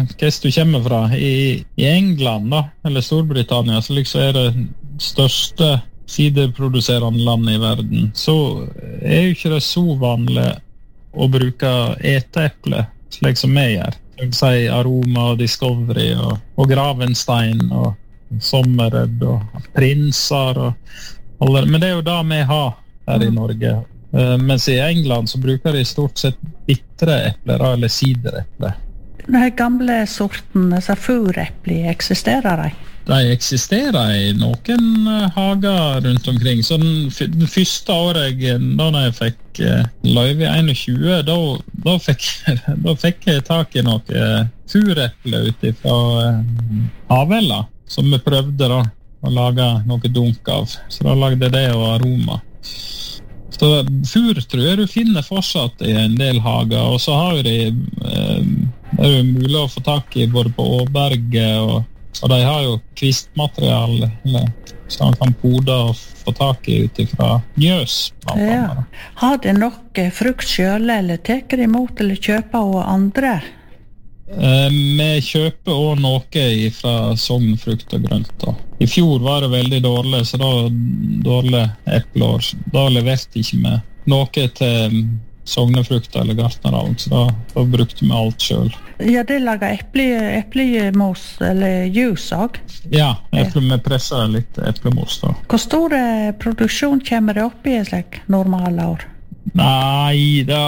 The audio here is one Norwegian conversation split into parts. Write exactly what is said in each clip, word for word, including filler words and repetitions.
hvor du kommer fra. I, I England da, eller Storbritannia, så liksom er det største siderproduserende land i verden. Så er jo ikke det så vanlig å bruke eteeple, slik som vi gjør. Jeg vil si Aroma og Discovery og, og Gravenstein og Sommerød og Prinser og alle. Men det er jo det vi har her i Norge. Uh, mens i England så bruker de stort sett bitre epler eller siderepler. Den gamle sorten, altså furepler, eksisterer de? De eksisterer i noen uh, hager rundt omkring. Så den, f- den første året jeg, da jeg fikk uh, løyve i tjueen, da, da, fikk, da fikk jeg tak i noe uh, furepler ute fra uh, Havella, som vi prøvde da, å lage noe dunk av. Så da lagde det og Aroma. Så fur tror jeg du finner fortsatt i en del hager, og så har de, eh, det er jo mulig å få tak i både på Åberget, og, og de har jo kvistmateriale, eller, så man kan pode og få tak i utifra Njøs. Ja. Har de nok frukt selv, eller teker de imot eller kjøper av andre? Eh, vi kjøper også noe fra Sogn frukt og grønt da. I fjor var det veldig dårlig, så da dårlig epleår. Da leverte ikke vi noe til Sognefrukt eller Gartnerhavn, så da, da brukte vi alt selv. Ja, det lager eple, eplemos eller juice også? Ja, eple, vi presser litt eplemos da. Hvor stor produksjon kommer det opp i et slik normale år? Nei, det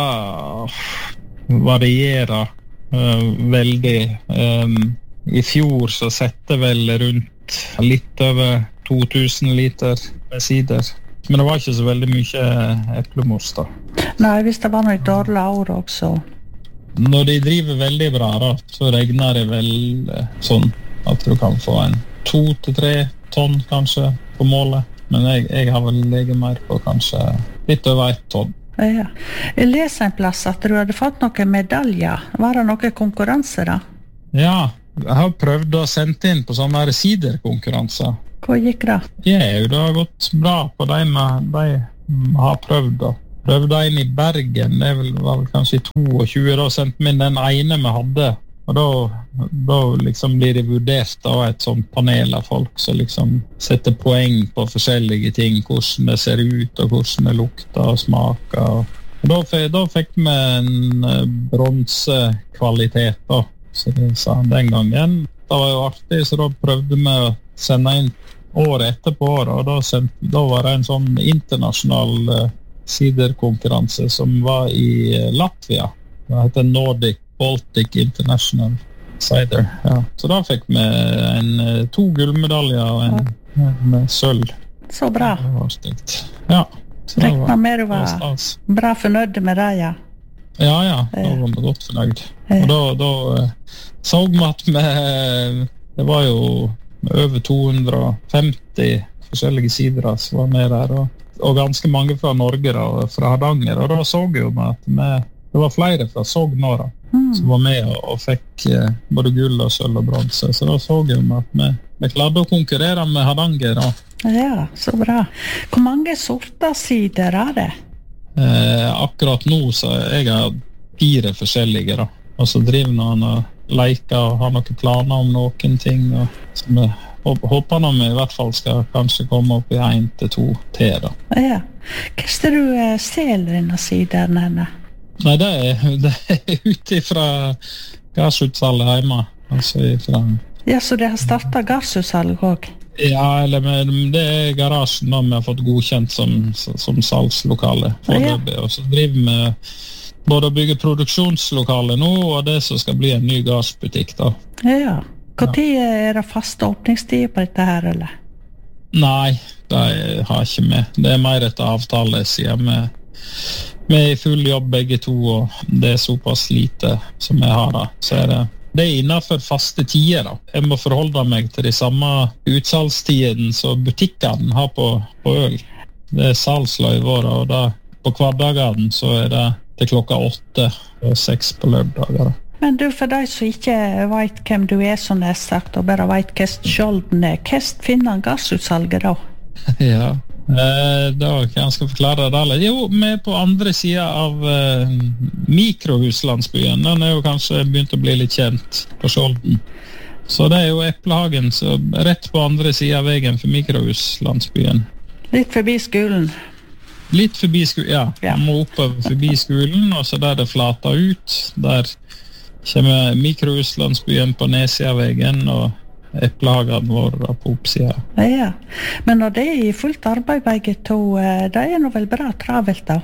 varierer uh, veldig. Um, I fjor så sette vel rundt litt over to tusen liter med sider. Men det var ikke så veldig mye eplemos da. Nei, hvis det var noe dårlig år også. Når de driver veldig bra da, så regner det vel sånn at du kan få en to til tre tonn kanskje på målet. Men jeg, jeg har vel legget mer på kanskje litt over ett tonn. Ja. Jeg leser en plass at du hadde fått noen medaljer. Var det noen konkurranse da? Ja, jeg har prøvd å sende inn på sånne her siderkonkurranser. Hva gikk det? Ja, det har gått bra på de vi har prøvd da. Prøvde inn i Bergen, det var vel kanskje i tjueto, da sendte vi inn den ene vi hadde. Og da, da liksom blir det vurdert av et sånt panel av folk som liksom setter poeng på forskjellige ting, hvordan det ser ut og hvordan det lukter og smaker. Og da, da fikk vi en bronsekvalitet da. Så det sa den gangen. Det var jo artig, så da prøvde vi å sende inn året etterpå, og da, sendte, da var det en sånn internasjonal uh, siderkonkurranse som var i uh, Latvia. Det heter Nordic Baltic International Cider. Ja. Så da fikk vi en, uh, to gullmedaljer og en, ja. en uh, sølv. Så bra. Det var stilt. Ja. Rekna med du var bra fornøyd med det, ja. Ja, ja, da var vi godt fornøyd. Og da, da så vi at vi, det var jo over to hundre og femti forskjellige sider som var med der, og, og ganske mange fra Norge da, og fra Hardanger, og da så vi jo at vi, det var flere fra Sogn også, mm. som var med og, og fikk eh, både gull og sølv og bronse, så da så vi at vi, vi klarte å konkurrere med Hardanger. Da. Ja, så bra. Hvor mange sorter sider er det? Eh, akkurat nå så jeg har fire forskjellige da, og så driver noen og leker og har noen planer om noen ting, og så vi håper når vi i hvert fall skal kanskje komme opp i en til to til da. Ja. Hva er det du eh, selger denne siden henne? Nei, det er, det er ute fra gassutsalget hjemme, altså ifra... Ja, så det har startet gassutsalg også? Ja, eller med, det er garasjen da vi har fått godkjent som, som salgslokale foreløpig, ja. Og så driver vi både å bygge produksjonslokale nå, og det som skal bli en ny gassbutikk da. Ja, hvor tid er det faste åpningstid på dette her, eller? Nei, det har ikke vi. Det er mer etter avtale, sier vi. Vi er i full jobb begge to, og det er såpass lite som vi har da, så er det Det er innenfor faste tider da. Jeg må forholde meg til de samme utsalgstiden som butikkene har på, på øl. Det er salgsløyver, og da, på hverdagene så er det til klokka åtte og seks på lørdager. Men du, for deg som ikke vet hvem du er, som det er sagt, og bare vet hva skjolden er, hva finner gassutsalget da? Ja, Eh, da kan jeg skal forklare det alle. Jo, vi er på andre siden av eh, mikrohuslandsbyen. Den er jo kanskje begynt å bli litt kjent på Skjolden. Så det er jo Eplehagen, så rett på andre siden av veien for mikrohuslandsbyen. Litt forbi skolen. Litt forbi skolen, ja. Ja. Man må oppover forbi skolen, og så der det flater ut, der kommer mikrohuslandsbyen på nedsiden av veien, og Eplehagen vår på oppsiden. Ja, men når det er i fullt arbeid begge to, det er nå vel bra travelt da?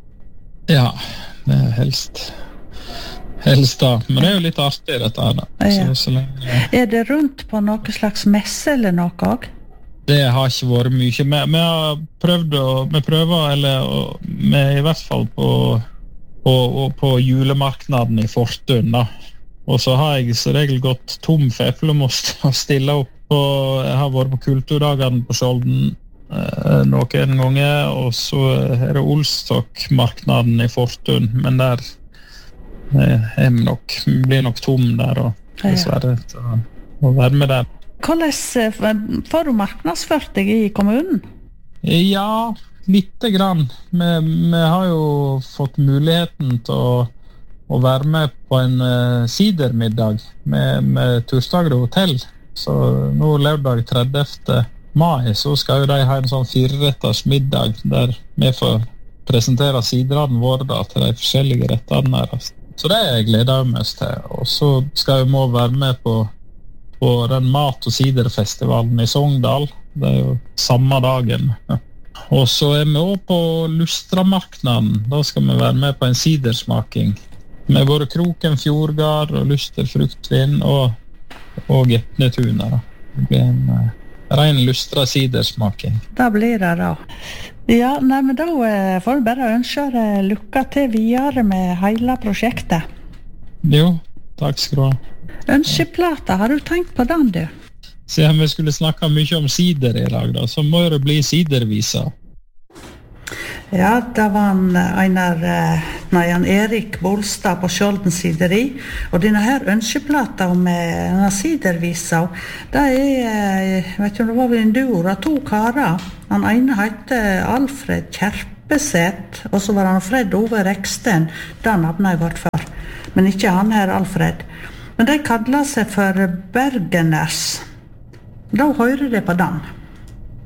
Ja, det er helst helst da, men det er jo litt artig dette her da. Ja. Så, så lenge, Er det rundt på noe slags messe eller noe også? det har ikke vært mye. Vi, vi har prøvd å, vi prøver, eller og, vi er i hvert fall på, på, på julemarknaden i Fortun da. Og så har jeg så regel gått tom for eplemost og stille opp på, jeg har vært på kulturdagene på Skjolden eh, noen ganger, og så er det Olstokmarknaden i Fortun, men der eh, er vi nok, vi blir nok tom der, og dessverre til å, å være med der. Hvordan får du marknadsført deg i kommunen? Ja, lite grann. Vi, vi har jo fått muligheten til å å være med på en uh, sidermiddag med, med Turstager hotell. Så nå lørdag tredivte mai så skal jo de ha en sånn fireretters middag der vi får presentere siderne våre da, til de forskjellige rettene her. Så det gleder jeg meg til. Og så skal vi må være med på, på den mat- og siderfestivalen i Sogndal. Det er jo samme dagen. Ja. Og så er vi også på Lustramarknaden. Da skal vi være med på en sidersmaking. Med både Kroken, Fjordgard og Luster fruktvin og, og Gepnetuner. Det blir en uh, ren Lustra sidersmaking. Da blir det da. Ja, nei, men da uh, får du bare ønske deg lykke til videre med hele prosjektet. Jo, takk skal du ha. Ønskeplata, har du tenkt på den du? Siden vi skulle snakke mye om sider i dag da, så må det bli sidervisa. Ja, det var en, Einar, nei, en Erik Bolstad på Skjolden sideri, og denne her ønskeplata om denne sidervisa, det er, jeg vet ikke om det var vel en duo, to karer. Den ene heter Alfred Kjerpeset, og så var han Fred Ove Reksten, det navnet jeg vært for, men ikke han her Alfred. Men de kallet seg for Bergeners. Da hører de på den.